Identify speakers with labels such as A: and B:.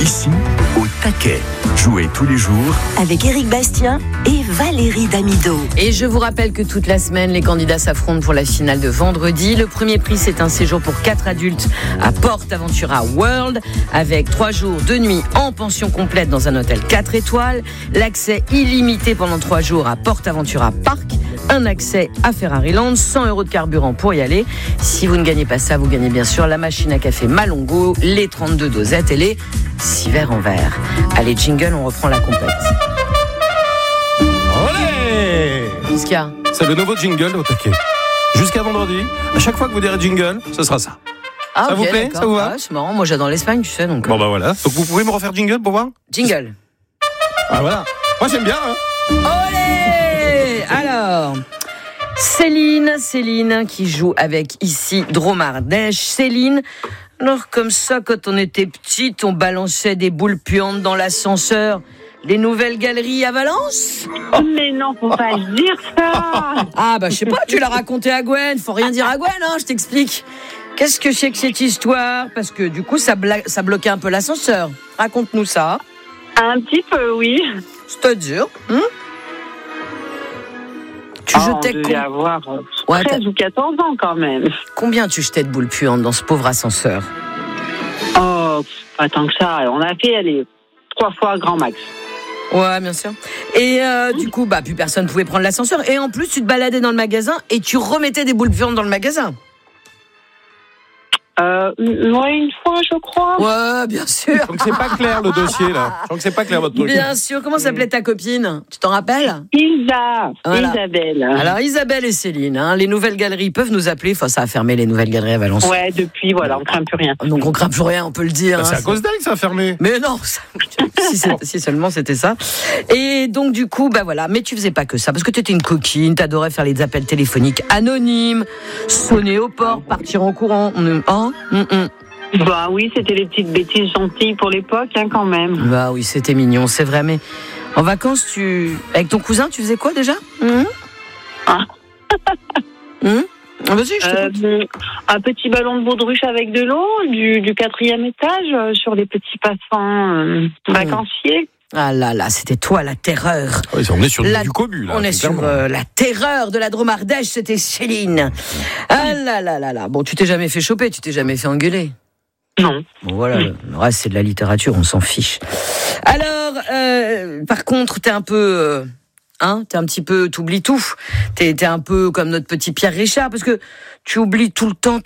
A: Ici, au taquet. Jouez tous les jours
B: avec Éric Bastien et Valérie Damido.
C: Et je vous rappelle que toute la semaine, les candidats s'affrontent pour la finale de vendredi. Le premier prix, c'est un séjour pour 4 adultes à PortAventura World, avec 3 jours, 2 nuits en pension complète dans un hôtel 4 étoiles, l'accès illimité pendant 3 jours à PortAventura Park, un accès à Ferrariland, 100 € de carburant pour y aller. Si vous ne gagnez pas ça, vous gagnez bien sûr la machine à café Malongo, les 32 dosettes et les 6 verres en verre. Allez, jingle, on reprend la compète.
D: Olé!
C: Qu'est-ce qu'il y a ?
D: C'est le nouveau jingle au taquet. Jusqu'à vendredi, à chaque fois que vous direz jingle, ce sera ça.
C: Ah,
D: ça vous plaît ?
C: d'accord.
D: Ça vous va ?
C: Ouais, c'est marrant, moi j'adore l'Espagne, tu sais. Donc,
D: Bon bah voilà. Donc vous pouvez me refaire jingle pour voir ?
C: jingle.
D: Ah voilà. Moi j'aime bien.
C: Olé! Alors, Céline qui joue avec ici Dromardèche. Céline, alors comme ça, quand on était petite, on balançait des boules puantes dans l'ascenseur. Les nouvelles galeries à Valence ?
E: Mais non, faut pas dire ça.
C: Ah bah je sais pas, tu l'as raconté à Gwen. Faut rien dire à Gwen, hein, je t'explique. Qu'est-ce que c'est que cette histoire ? Parce que du coup, ça bloquait un peu l'ascenseur. Raconte-nous ça.
E: Un petit peu, oui.
C: C'est-à-dire Tu jetais
E: on devait avoir 13 ou 14 ans quand même.
C: Combien tu jetais de boules puantes dans ce pauvre ascenseur ?
E: Oh, pas tant que ça. On a fait, 3 fois grand max.
C: Ouais, bien sûr. Et du coup, plus personne pouvait prendre l'ascenseur. Et en plus, tu te baladais dans le magasin et tu remettais des boules puantes dans le magasin.
E: Une fois, je crois.
C: Ouais, bien sûr.
D: Donc c'est pas clair le dossier là. Je crois que c'est pas clair votre truc.
C: Bien sûr. Comment s'appelait ta copine ? Tu t'en rappelles ?
E: Voilà. Isabelle.
C: Alors Isabelle et Céline, les nouvelles galeries peuvent nous appeler. Enfin, ça a fermé les nouvelles galeries à Valence.
E: Ouais, depuis, voilà, on craint plus rien.
C: Donc on craint plus rien, on peut le dire.
D: C'est à cause d'elle que ça a fermé.
C: Mais non, si seulement c'était ça. Et donc du coup, voilà. Mais tu faisais pas que ça, parce que tu étais une coquine, t'adorais faire les appels téléphoniques anonymes, sonner au port, partir en courant.
E: Bah oui, c'était les petites bêtises gentilles pour l'époque, quand même.
C: Bah oui, c'était mignon, c'est vrai. Mais en vacances, avec ton cousin, tu faisais quoi déjà ? Vas-y, je t'écoute.
E: Un petit ballon de baudruche avec de l'eau, du 4e étage, sur les petits passants vacanciers.
C: Ah là, c'était toi la terreur.
D: Oui, on est sur du cobu là.
C: On est sur la terreur de la Dromardèche, c'était Céline. Ah là. Bon, tu t'es jamais fait choper, tu t'es jamais fait engueuler.
E: Non.
C: Bon voilà, le reste c'est de la littérature, on s'en fiche. Alors, par contre, t'es un peu... t'es un petit peu, t'oublies tout. T'es un peu comme notre petit Pierre Richard, parce que tu oublies tout le temps